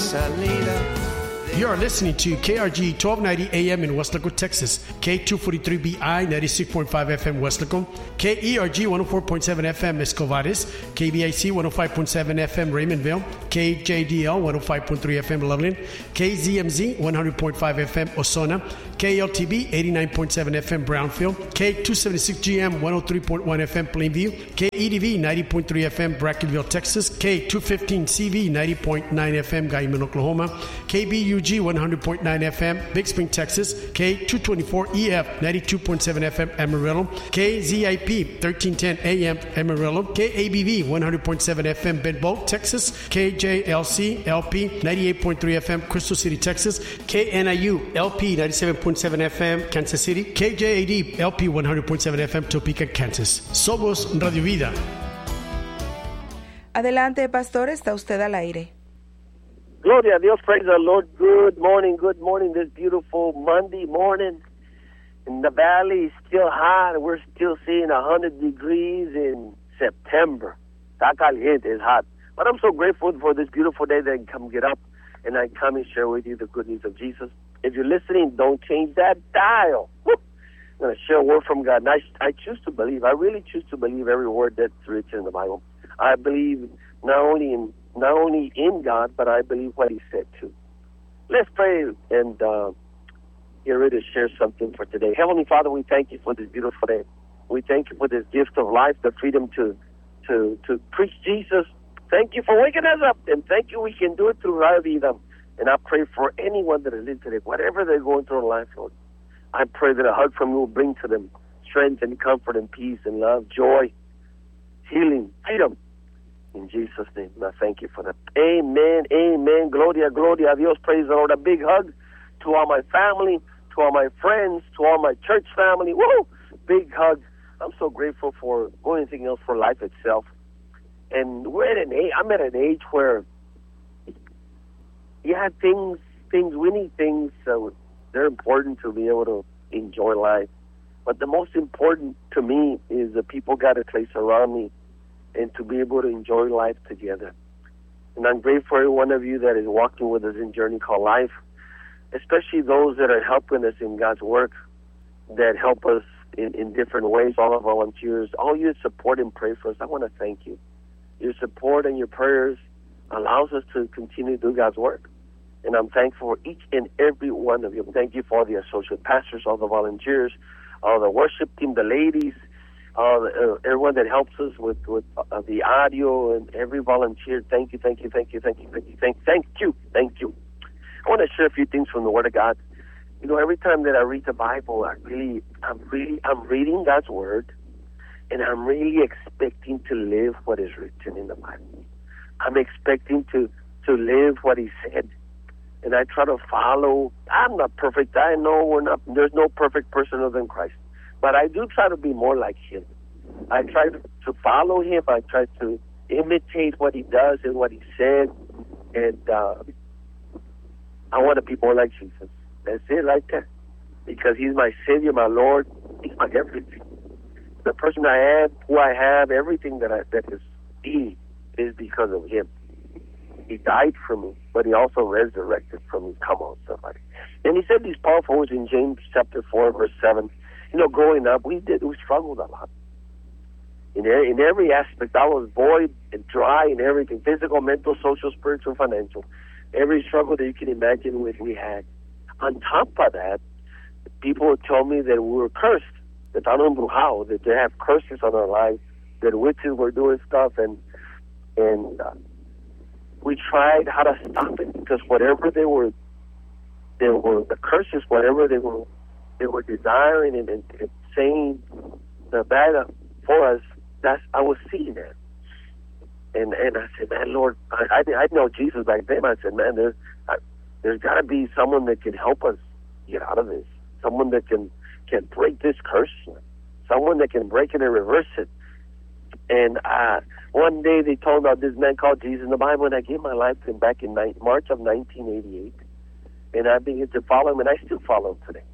salida. You are listening to KRG 1290 AM in Weslaco, Texas, K243BI 96.5 FM Weslaco, KERG 104.7 FM Escovares, KBIC 105.7 FM Raymondville, KJDL 105.3 FM Loveland, KZMZ 100.5 FM Osona, KLTB 89.7 FM Brownfield, K276GM 103.1 FM Plainview, KEDV 90.3 FM Brackenville, Texas, K215CV 90.9 FM Guyman, Oklahoma, KBUG 100.9 FM Big Spring, Texas, K224EF 92.7 FM Amarillo, KZIP 1310 AM Amarillo, KABV 100.7 FM Bedboe, Texas, KJLC LP 98.3 FM Crystal City, Texas, KNIU LP 97.7 FM Kansas City, KJAD LP 100.7 FM Topeka, Kansas. Somos Radio Vida. Adelante, pastor, está usted al aire. Gloria a Dios, praise the Lord. Good morning this beautiful Monday morning. In the valley, it's still hot. We're still seeing 100 degrees in September. Está caliente, it's hot. But I'm so grateful for this beautiful day that I can come get up and I come and share with you the good news of Jesus. If you're listening, don't change that dial. Woo! I'm going to share a word from God. And I choose to believe, I really choose to believe every word that's written in the Bible. I believe not only in God, but I believe what He said too. Let's pray and get ready to share something for today. Heavenly Father, we thank You for this beautiful day. We thank You for this gift of life, the freedom to preach Jesus. Thank You for waking us up, and thank You we can do it through Radio Vida. And I pray for anyone that is listening today, whatever they're going through in life, Lord, I pray that a hug from You will bring to them strength and comfort and peace and love, joy, healing, freedom. In Jesus' name, I thank You for that. Amen, amen. Gloria, gloria a Dios. Praise the Lord. A big hug to all my family, to all my friends, to all my church family. Woo! Big hug. I'm so grateful for anything else, for life itself. And I'm at an age where, yeah, we need things. They're important to be able to enjoy life. But the most important to me is the people God has placed around me, and to be able to enjoy life together. And I'm grateful for every one of you that is walking with us in journey called life, especially those that are helping us in God's work, that help us in different ways, all our volunteers, all you support and pray for us. I want to thank you. Your support and your prayers allows us to continue to do God's work. And I'm thankful for each and every one of you. Thank you for the associate pastors, all the volunteers, all the worship team, the ladies, everyone that helps us with the audio, and every volunteer. Thank you. I want to share a few things from the Word of God. You know, every time that I read the Bible, I'm reading God's Word, and I'm really expecting to live what is written in the Bible. I'm expecting to live what He said, and I try to follow. I'm not perfect. I know there's no perfect person other than Christ. But I do try to be more like Him. I try to follow Him. I try to imitate what He does and what He said. And I want to be more like Jesus. That's it right there. Because He's my Savior, my Lord. He's my everything. The person I am, who I have, everything that is me is because of Him. He died for me, but He also resurrected for me. Come on, somebody. And He said these powerful words in James chapter 4, verse 7. You know, growing up, we struggled a lot. In every aspect, I was void and dry in everything, physical, mental, social, spiritual, financial. Every struggle that you can imagine we had. On top of that, people would tell me that we were cursed, that they have curses on our lives, that witches were doing stuff, and we tried how to stop it, because whatever they were the curses, whatever they were desiring and saying the bad for us, I was seeing that. And I said, man, Lord, I know Jesus back then. I said, man, there's got to be someone that can help us get out of this. Someone that can break this curse. Someone that can break it and reverse it. And one day they told about this man called Jesus in the Bible, and I gave my life to him back in March of 1988. And I began to follow him, and I still follow him today.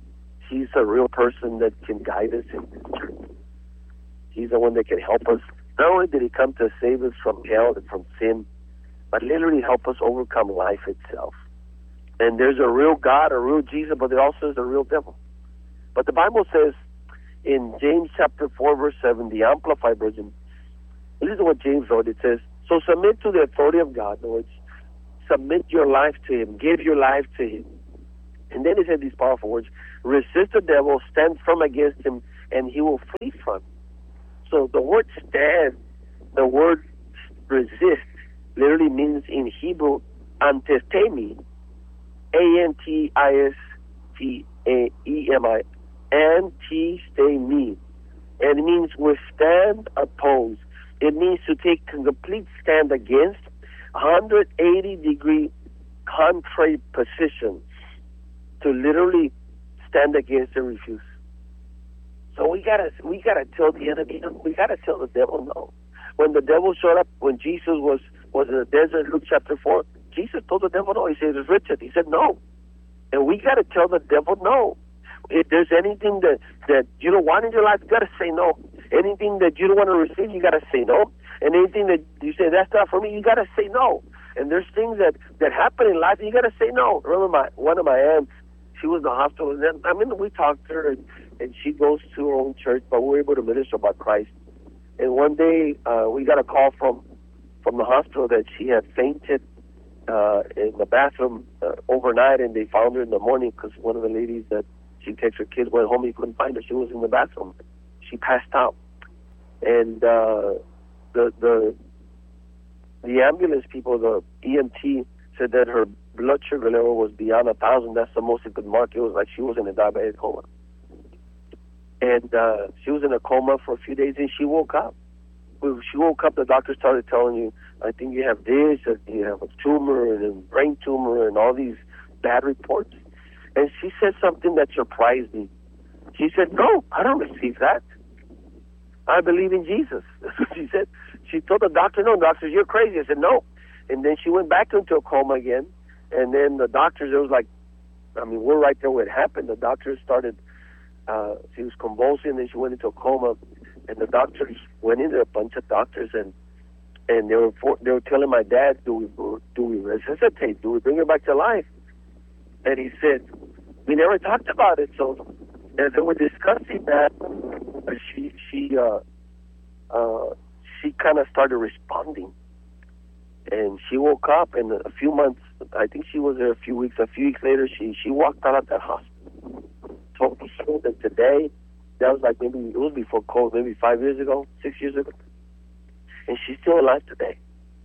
He's a real person that can guide us in this journey. He's the one that can help us Not only did he come to save us from hell and from sin, but literally help us overcome life itself. And there's a real God, a real Jesus, but there also is a real devil. But the Bible says in James chapter 4, verse 7, the Amplified Version, listen to what James wrote. It says, so submit to the authority of God. In other words, submit your life to him. Give your life to him. And then he said these powerful words, resist the devil, stand firm against him, and he will flee from you. So the word stand, the word resist, literally means in Hebrew, antistemi, A-N-T-I-S-T-A-E-M-I, antistemi. And it means withstand, oppose. It means to take a complete stand against, 180-degree contrary position, to literally stand against and refuse. So we gotta tell the enemy no. We gotta tell the devil no. When the devil showed up, when Jesus was in the desert, Luke chapter 4, Jesus told the devil no. He said, it's Richard. He said no. And we gotta tell the devil no. If there's anything that you don't want in your life, you gotta say no. Anything that you don't want to receive, you gotta say no. And anything that you say, that's not for me, you gotta say no. And there's things that happen in life, you gotta say no. Remember one of my aunts, she was in the hospital, and then, we talked to her, and she goes to her own church, but we were able to minister about Christ. And one day, we got a call from the hospital that she had fainted in the bathroom overnight, and they found her in the morning because one of the ladies that she takes her kids went home, he couldn't find her. She was in the bathroom. She passed out. And the ambulance people, the EMT, said that her blood sugar level was beyond 1,000. That's the most it could mark. It was like she was in a diabetic coma. And she was in a coma for a few days, and she woke up. When she woke up, the doctor started telling you, I think you have this, you have a tumor, and a brain tumor, and all these bad reports. And she said something that surprised me. She said, no, I don't receive that. I believe in Jesus. That's what she said. She told the doctor, no, doctor, you're crazy. I said, no. And then she went back into a coma again. And then the doctors, it was like, we're right there where it happened. The doctors started, she was convulsing, and she went into a coma. And the doctors went in there, a bunch of doctors, and they were telling my dad, do we resuscitate? Do we bring her back to life? And he said, we never talked about it. So as they were discussing that, she kind of started responding. And she woke up, and a few months, I think she was there a few weeks later, she walked out of that hospital. Told me that today, that was like maybe, it was before COVID, maybe 5 years ago, 6 years ago. And she's still alive today.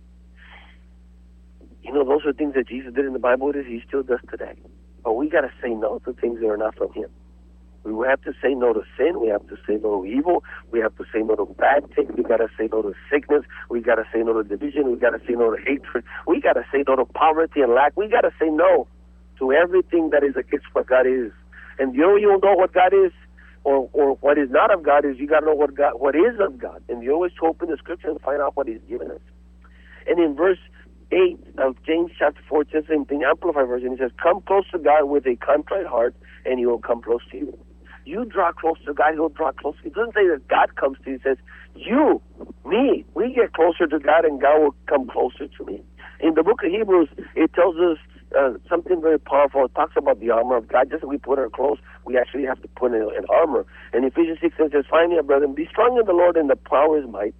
Those are things that Jesus did in the Bible, he still does today. But we got to say no to things that are not from him. We have to say no to sin. We have to say no to evil. We have to say no to bad things. We got to say no to sickness. We got to say no to division. We got to say no to hatred. We got to say no to poverty and lack. We got to say no to everything that is against what God is. And you don't know what God is or what is not of God is. You got to know what is of God. And you always open the scripture and find out what he's given us. And in verse 8 of James chapter 4, it says the same thing, Amplified Version. It says, come close to God with a contrite heart, and he will come close to you. You draw close to God, he'll draw close to you. It doesn't say that God comes to you. It says, you, me, we get closer to God, and God will come closer to me. In the book of Hebrews, it tells us something very powerful. It talks about the armor of God. Just as we put our clothes, we actually have to put in armor. And Ephesians 6 says, finally, brethren, be strong in the Lord and the power of his might.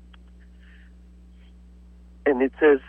And it says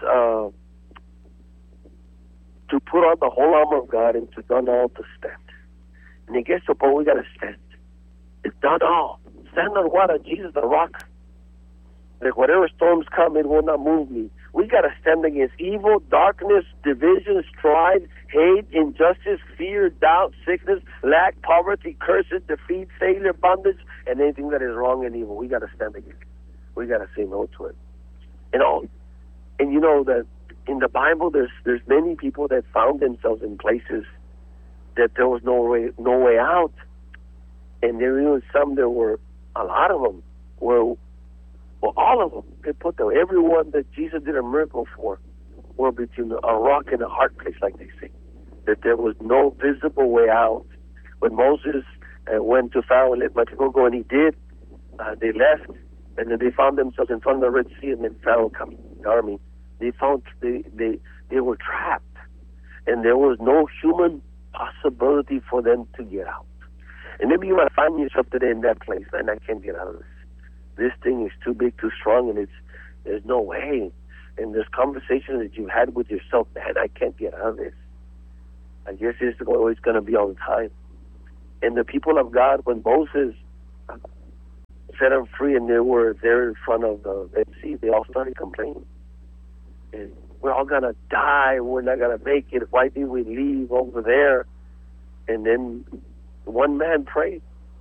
to put on the whole armor of God and to done all to stand. And it gets to a point we got to stand. It's done all. Stand on what? On Jesus, the rock. Like whatever storms come, it will not move me. We got to stand against evil, darkness, division, strife, hate, injustice, fear, doubt, sickness, lack, poverty, curses, defeat, failure, bondage, and anything that is wrong and evil. We got to stand against it. We got to say no to it. And you know that in the Bible, there's many people that found themselves in places that there was no way out. And there were some, there were a lot of them, were, well, all of them, they put there. Everyone that Jesus did a miracle for were between a rock and a hard place, like they say. That there was no visible way out. When Moses went to Pharaoh and let my people go, and he did, they left. And then they found themselves in front of the Red Sea, and then Pharaoh coming, the army. They found they were trapped, and there was no human possibility for them to get out. And maybe you might find yourself today in that place, man, I can't get out of this. This thing is too big, too strong, and there's no way. And there's conversations that you've had with yourself, man, I can't get out of this. I guess it's always going to be all the time. And the people of God, when Moses set them free and they were there in front of the Red Sea, they all started complaining. And we're all going to die. We're not going to make it. Why did we leave over there? And then one man prayed.